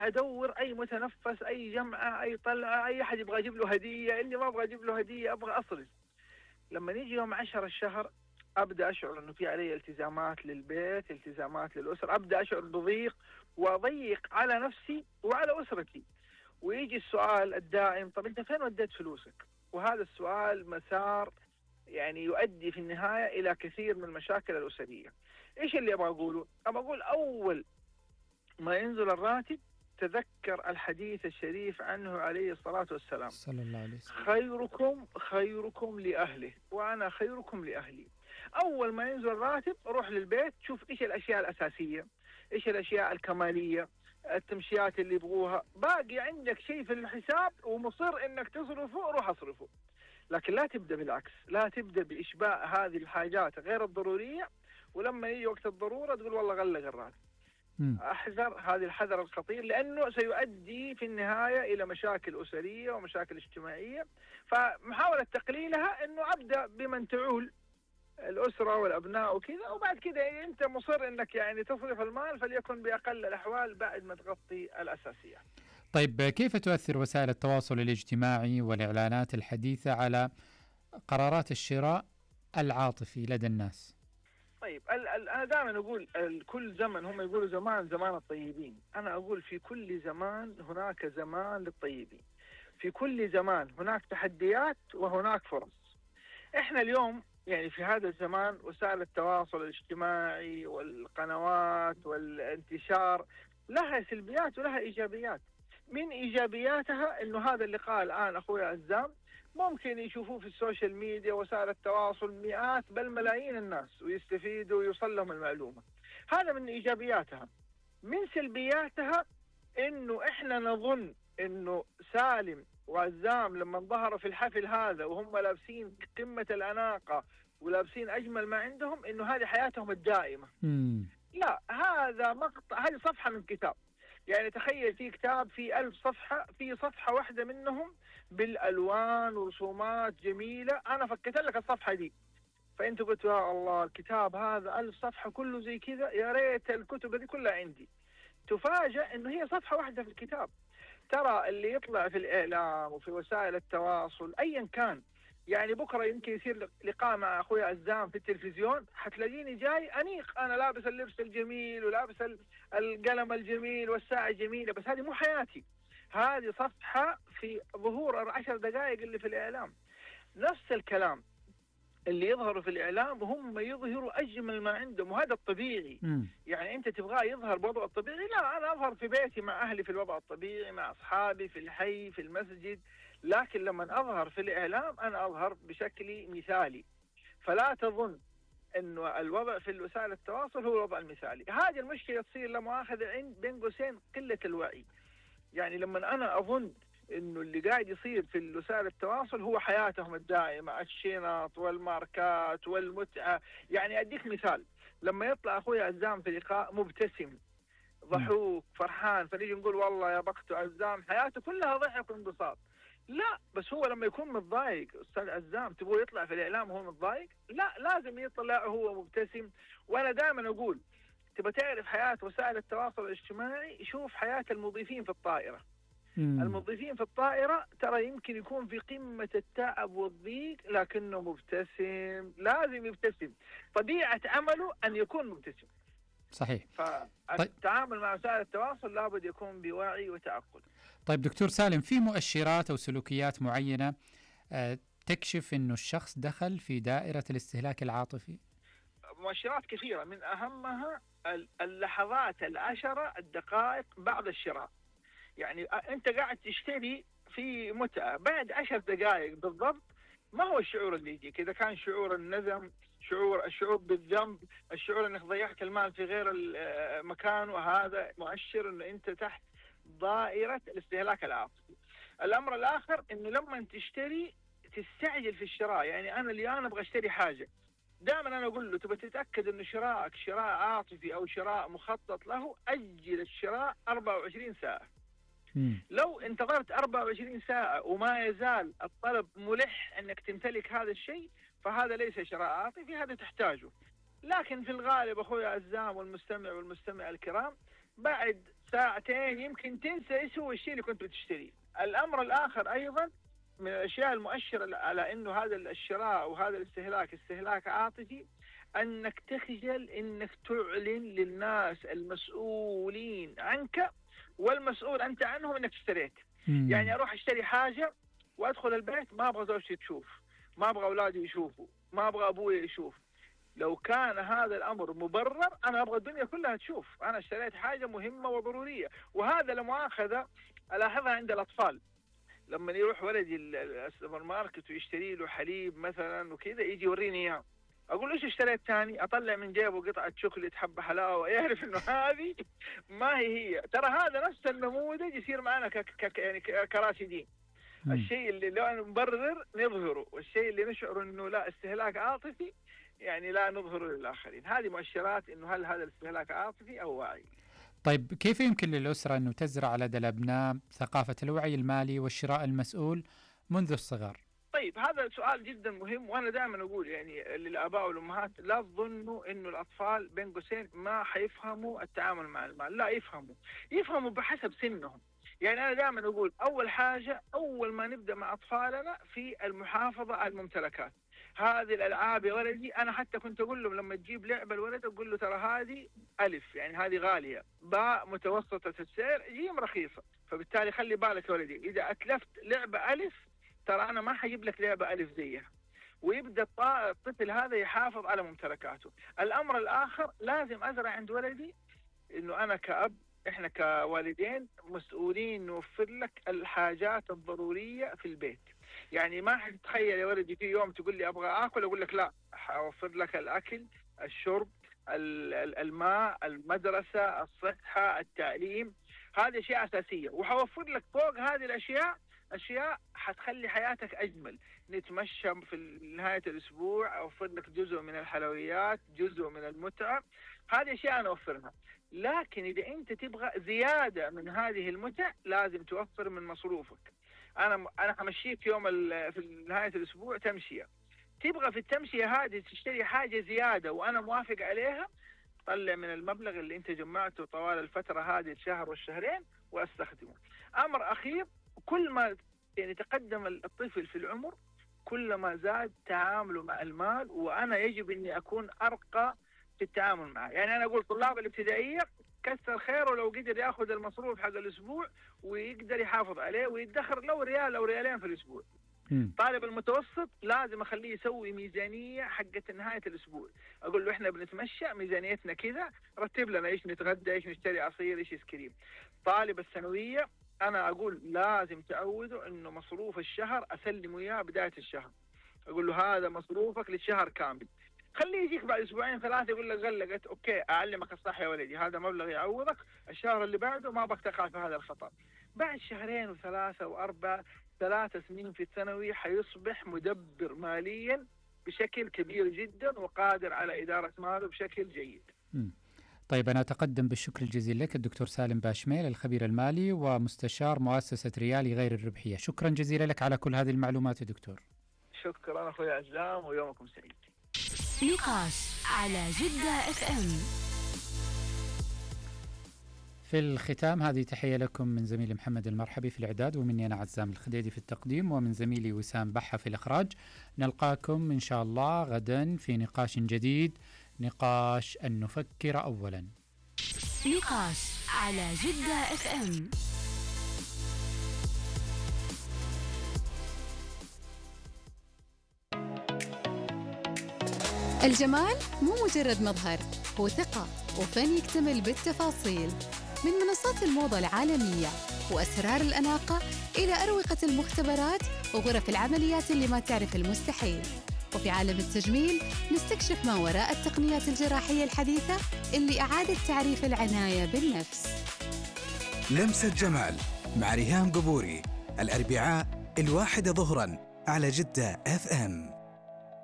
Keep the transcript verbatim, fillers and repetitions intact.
ادور اي متنفس، اي جمعه، اي طلعه، اي احد يبغى اجيب له هديه، اللي ما ابغى اجيب له هديه ابغى اصرف. لما يجي يوم عشرة الشهر ابدا اشعر انه في علي التزامات للبيت، التزامات للاسره، ابدا اشعر بضيق واضيق على نفسي وعلى اسرتي. ويجي السؤال الدائم: طب انت فين وديت فلوسك؟ وهذا السؤال مسار يعني يؤدي في النهايه الى كثير من المشاكل الاسريه. ايش اللي ابغى اقوله؟ ابغى اقول اول ما ينزل الراتب تذكر الحديث الشريف عنه عليه الصلاة والسلام: صلى الله عليه وسلم: خيركم خيركم لأهله وأنا خيركم لأهلي. أول ما ينزل الراتب روح للبيت، شوف إيش الأشياء الأساسية، إيش الأشياء الكمالية، التمشيات اللي يبغوها، باقي عندك شيء في الحساب ومصر إنك تصرفه، روح أصرفه. لكن لا تبدأ بالعكس، لا تبدأ بإشباع هذه الحاجات غير الضرورية، ولما يجي وقت الضرورة تقول والله غلق الراتب. أحذر هذه الحذر الخطير، لأنه سيؤدي في النهاية إلى مشاكل أسرية ومشاكل اجتماعية. فمحاولة تقليلها أنه أبدأ بمن تعول الأسرة والأبناء وكذا، وبعد كذا أنت مصر أنك يعني تصرف المال فليكن بأقل الأحوال بعد ما تغطي الأساسيات. طيب، كيف تؤثر وسائل التواصل الاجتماعي والإعلانات الحديثة على قرارات الشراء العاطفي لدى الناس؟ طيب ال ال أنا دائما أقول كل زمن، هم يقولوا زمان زمان الطيبين، أنا أقول في كل زمان هناك زمان للطيبين، في كل زمان هناك تحديات وهناك فرص. إحنا اليوم يعني في هذا الزمان وسائل التواصل الاجتماعي والقنوات والانتشار لها سلبيات ولها إيجابيات. من إيجابياتها إنه هذا اللي قال الآن أخوي عزام ممكن يشوفوه في السوشيال ميديا وسائل التواصل مئات بل ملايين الناس ويستفيدوا ويوصل لهم المعلومة، هذا من إيجابياتها. من سلبياتها إنه إحنا نظن إنه سالم وعزام لما ظهروا في الحفل هذا وهم لابسين قمة الأناقة ولابسين أجمل ما عندهم إنه هذه حياتهم الدائمة. مم. لا، هذا مقطع، هذه صفحة من كتاب. يعني تخيل في كتاب في ألف صفحة، في صفحة واحدة منهم بالألوان ورسومات جميلة، أنا فكت لك الصفحة دي، فأنت قلت يا الله الكتاب هذا ألف صفحة كله زي كذا، يا ريت الكتب دي كلها عندي. تفاجأ إنه هي صفحة واحدة في الكتاب. ترى اللي يطلع في الإعلام وفي وسائل التواصل أيا كان، يعني بكرة يمكن يصير لقاء مع أخوي عزام في التلفزيون حتلاقيني جاي أنيق، أنا لابس اللبس الجميل ولابس القلم الجميل والساعة الجميلة، بس هذه مو حياتي، هذه صفحة في ظهور العشر دقائق اللي في الإعلام. نفس الكلام اللي يظهروا في الإعلام وهم يظهروا أجمل ما عندهم، وهذا الطبيعي. م. يعني أنت تبغاه يظهر بوضعه الطبيعي، لا، أنا أظهر في بيتي مع أهلي في الوضع الطبيعي، مع أصحابي في الحي في المسجد، لكن لما أظهر في الإعلام أنا أظهر بشكل مثالي. فلا تظن أنه الوضع في وسائل التواصل هو الوضع المثالي. هذه المشكلة تصير لا مؤاخذة عند بين قوسين قلة الوعي. يعني لما أنا أظن إنه اللي قاعد يصير في وسائل التواصل هو حياتهم الدائمة، الشنط والماركات والمتعة. يعني أديك مثال، لما يطلع أخوي عزام في لقاء مبتسم ضحوك فرحان، فنيجي نقول والله يا بخت عزام حياته كلها ضحك وانبساط. لا، بس هو لما يكون متضايق أستاذ عزام تبغوا يطلع في الإعلام وهو متضايق؟ لا، لازم يطلع وهو مبتسم. وأنا دائما أقول تبغى تعرف حياة وسائل التواصل الاجتماعي، شوف حياة المضيفين في الطائرة. مم. المضيفين في الطائرة ترى يمكن يكون في قمة التعب والضيق لكنه مبتسم، لازم يبتسم، طبيعة عمله أن يكون مبتسم. صحيح. فالتعامل طيب. مع وسائل التواصل لابد يكون بوعي وتعقل. طيب دكتور سالم، في مؤشرات أو سلوكيات معينة تكشف أنه الشخص دخل في دائرة الاستهلاك العاطفي؟ مؤشرات كثيرة، من أهمها اللحظات العشرة الدقائق بعد الشراء. يعني أنت قاعد تشتري في متعة، بعد عشر دقائق بالضبط ما هو الشعور اللي يجيك؟ إذا كان شعور الندم، شعور الشعور بالذنب، الشعور أنك ضيعت المال في غير المكان، وهذا مؤشر أنه أنت تحت دائرة الاستهلاك العاطفي. الأمر الآخر أنه لما تشتري تستعجل في الشراء. يعني أنا اللي أنا أبغى أشتري حاجة، دائما أنا أقول له تبغى تتأكد أنه شراءك شراء عاطفي أو شراء مخطط له، أجل الشراء أربعة وعشرين ساعة. مم. لو انتظرت أربعة وعشرين ساعة وما يزال الطلب ملح أنك تمتلك هذا الشيء، فهذا ليس شراء عاطفي، هذا تحتاجه. لكن في الغالب أخوي عزام والمستمع والمستمع الكرام، بعد ساعتين يمكن تنسى ايش هو الشيء اللي كنت بتشتريه. الامر الاخر ايضا من الاشياء المؤشره على انه هذا الشراء وهذا الاستهلاك استهلاك عاطفي، انك تخجل انك تعلن للناس المسؤولين عنك والمسؤول انت عنهم انك اشتريت. مم. يعني اروح اشتري حاجه وادخل البيت ما ابغى زوجتي تشوف، ما ابغى اولادي يشوفوا، ما ابغى ابوي يشوف. لو كان هذا الامر مبرر انا ابغى الدنيا كلها تشوف انا اشتريت حاجه مهمه وضروريه. وهذا لمؤاخذه الاحظها عند الاطفال، لما يروح ولدي السوبر ماركت ويشتري له حليب مثلا وكذا يجي يوريني اياه، اقول له ايش اشتريت ثاني؟ اطلع من جيبه قطعه شوكليت حبه حلاوه، يعرف انه هذه ما هي هي. ترى هذا نفس النموذج يصير معنا ك ك يعني كراشدين. الشيء اللي لو نبرر نظهره، والشيء اللي نشعر انه لا استهلاك عاطفي يعني لا نظهره للاخرين. هذه مؤشرات انه هل هذا الاستهلاك عاطفي او واعي. طيب كيف يمكن للأسرة أنه تزرع لدى الأبناء ثقافة الوعي المالي والشراء المسؤول منذ الصغر؟ طيب هذا سؤال جدا مهم، وأنا دائما أقول يعني للآباء والأمهات لا تظنوا إنه الأطفال بين قوسين ما حيفهموا التعامل مع المال، لا يفهموا، يفهموا بحسب سنهم. يعني أنا دائما أقول أول حاجة أول ما نبدأ مع أطفالنا في المحافظة على الممتلكات. هذه الألعاب يا ولدي، أنا حتى كنت أقول لهم لما تجيب لعبة الولد أقول له ترى هذه ألف يعني هذه غالية، باء متوسطة السعر، جيم رخيصة، فبالتالي خلي بالك يا ولدي إذا أتلفت لعبة ألف ترى أنا ما حجيب لك لعبة ألف زيها. ويبدأ الطفل هذا يحافظ على ممتلكاته. الأمر الآخر لازم أزرع عند ولدي إنه أنا كأب، إحنا كوالدين مسؤولين نوفر لك الحاجات الضرورية في البيت. يعني ما حتتخيل يا ولدي في يوم تقول لي أبغى آكل أقول لك لا، حأوفر لك الأكل، الشرب، الماء، المدرسة، الصحة، التعليم، هذه أشياء أساسية. وحوفر لك فوق هذه الأشياء أشياء حتخلي حياتك أجمل. نتمشى في نهاية الأسبوع، أوفر لك جزء من الحلويات، جزء من المتعة، هذه أشياء أنا أوفرها. لكن إذا أنت تبغى زيادة من هذه المتع لازم توفر من مصروفك. أنا أنا همشيك يوم في نهاية الأسبوع تمشية، تبغى في التمشية هذه تشتري حاجة زيادة وأنا موافق عليها، طلع من المبلغ اللي أنت جمعته طوال الفترة هذه الشهر والشهرين واستخدمه. أمر أخير، كل ما يعني تقدم الطفل في العمر كل ما زاد تعامله مع المال، وأنا يجب أني أكون أرقى في التعامل معه. يعني أنا أقول طلاب الابتدائية كسر خيره لو قدر يأخذ المصروف حق الأسبوع ويقدر يحافظ عليه ويدخر لو ريال أو ريالين في الأسبوع. طالب المتوسط لازم أخليه يسوي ميزانية حقة نهاية الأسبوع، أقول له إحنا بنتمشى ميزانيتنا كذا، رتب لنا إيش نتغدى، إيش نشتري عصير، إيش إسكريم. طالب الثانوية أنا أقول لازم تعودوا إنه مصروف الشهر أسلمه إياه بداية الشهر، أقول له هذا مصروفك للشهر كامل. خليه يجيك بعد أسبوعين ثلاثة يقول لك غلقت، أوكي أعلمك الصح يا ولدي، هذا مبلغ يعوضك الشهر اللي بعده ما بك تقع في هذا الخطأ. بعد شهرين وثلاثة وأربعة ثلاثة سنين في الثانوي حيصبح مدبر ماليا بشكل كبير جدا وقادر على إدارة ماله بشكل جيد. م. طيب أنا أتقدم بالشكر الجزيل لك الدكتور سالم باشميل، الخبير المالي ومستشار مؤسسة ريالي غير الربحية. شكرا جزيلا لك على كل هذه المعلومات يا دكتور. شكرا أخوي عزام ويومكم سعيد. نقاش على جدة اف ام. في الختام هذه تحية لكم من زميلي محمد المرحبي في الإعداد، ومني أنا عزام الخديدي في التقديم، ومن زميلي وسام بحة في الإخراج. نلقاكم إن شاء الله غدا في نقاش جديد، نقاش أن نفكر أولا. نقاش على جدة اف ام. الجمال مو مجرد مظهر، هو ثقة وفن يكتمل بالتفاصيل. من منصات الموضة العالمية وأسرار الأناقة إلى أروقة المختبرات وغرف العمليات اللي ما تعرف المستحيل. وفي عالم التجميل نستكشف ما وراء التقنيات الجراحية الحديثة اللي أعادت تعريف العناية بالنفس. لمسة جمال مع ريهام قبوري، الأربعاء الواحدة ظهراً على جدة اف ام.